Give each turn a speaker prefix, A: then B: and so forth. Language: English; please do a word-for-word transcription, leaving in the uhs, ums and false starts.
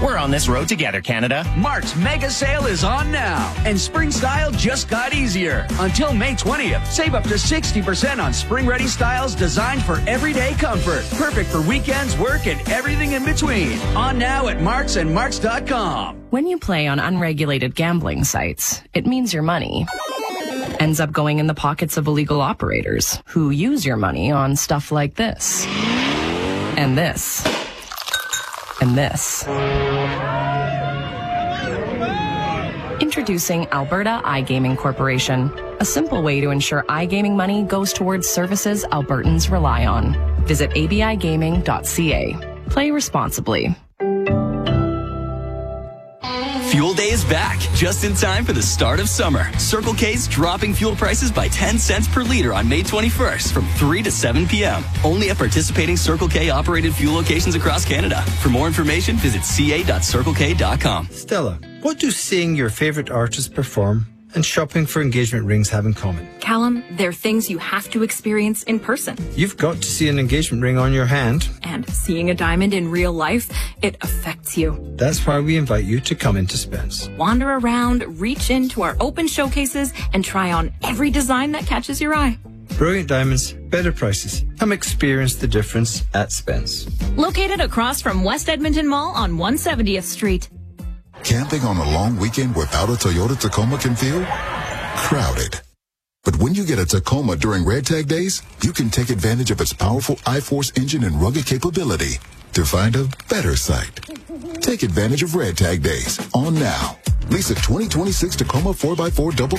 A: We're on this road together, Canada.
B: Mark's mega sale is on now, and spring style just got easier. Until May twentieth, save up to sixty percent on spring-ready styles designed for everyday comfort. Perfect for weekends, work, and everything in between. On now at Marks and Marks dot com.
C: When you play on unregulated gambling sites, it means your money ends up going in the pockets of illegal operators who use your money on stuff like this, and this, and this. Introducing Alberta iGaming Corporation, a simple way to ensure iGaming money goes towards services Albertans rely on. Visit a b i gaming dot c a. Play responsibly.
D: Fuel Day is back, just in time for the start of summer. Circle K's dropping fuel prices by ten cents per liter on May twenty-first from three to seven p.m. Only at participating Circle K operated fuel locations across Canada. For more information, visit c a dot circle k dot com.
E: Stella, what do seeing your favorite artists perform and shopping for engagement rings have in common?
F: Callum, they're things you have to experience in person.
E: You've got to see an engagement ring on your hand.
F: And seeing a diamond in real life, it affects you.
E: That's why we invite you to come into Spence.
F: Wander around, reach into our open showcases, and try on every design that catches your eye.
E: Brilliant diamonds, better prices. Come experience the difference at Spence.
G: Located across from West Edmonton Mall on one hundred seventieth Street.
H: Camping on a long weekend without a Toyota Tacoma can feel crowded. But when you get a Tacoma during Red Tag Days, you can take advantage of its powerful iForce engine and rugged capability to find a better site. Take advantage of Red Tag Days on now. Lease a twenty twenty-six Tacoma four by four double